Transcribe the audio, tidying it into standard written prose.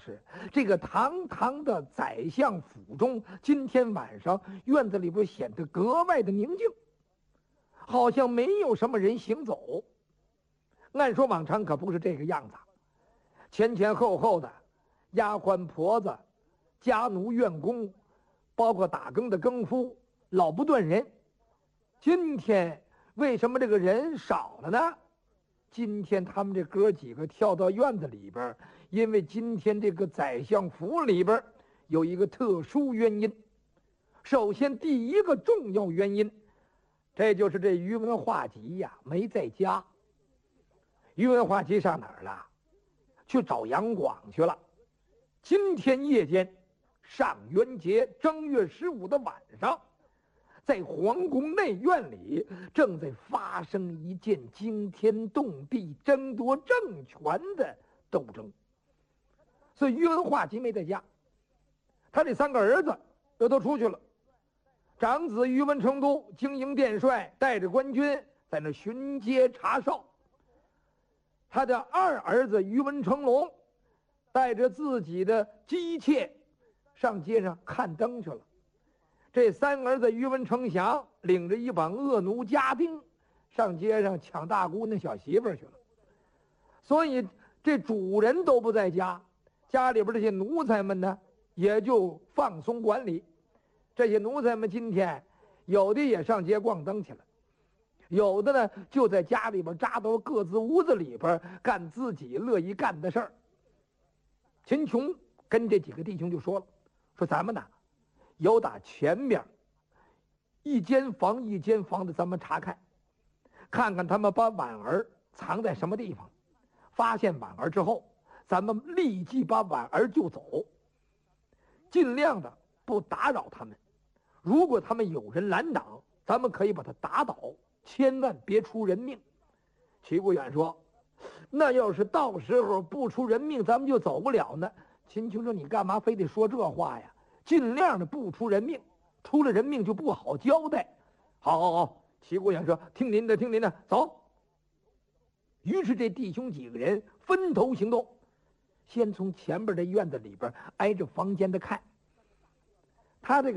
是这个堂堂的宰相府中，今天晚上院子里边显得格外的宁静，好像没有什么人行走。按说往常可不是这个样子，前前后后的丫鬟婆子、家奴院工，包括打更的更夫，老不断人。今天为什么这个人少了呢？今天他们这哥几个跳到院子里边，因为今天这个宰相府里边有一个特殊原因。首先第一个重要原因，这就是这于文化及呀没在家。于文化及上哪儿了？去找杨广去了。今天夜间，上元节正月15的晚上，在皇宫内院里正在发生一件惊天动地、争夺政权的斗争。所以于文化及没在家，他这3个儿子又都出去了。长子于文成都经营殿帅，带着官军在那巡街查哨。他的2儿子于文成龙带着自己的姬妾上街上看灯去了。这3儿子于文成祥领着一帮恶奴家丁上街上抢大姑娘小媳妇去了。所以这主人都不在家，家里边这些奴才们呢也就放松管理。这些奴才们今天有的也上街逛灯去了，有的呢就在家里边扎到各自屋子里边干自己乐意干的事儿。秦琼跟这几个弟兄就说了，说咱们呢有打前面一间房一间房的咱们查看，看看他们把婉儿藏在什么地方，发现婉儿之后，咱们立即把婉儿救走，尽量的不打扰他们。如果他们有人拦挡，咱们可以把他打倒，千万别出人命。齐国远说，那要是到时候不出人命，咱们就走不了呢。秦琼说，你干嘛非得说这话呀？尽量的不出人命，出了人命就不好交代。好好好，齐国远说，听您的听您的，走。于是这弟兄几个人分头行动，先从前边的院子里边挨着房间的看。他这个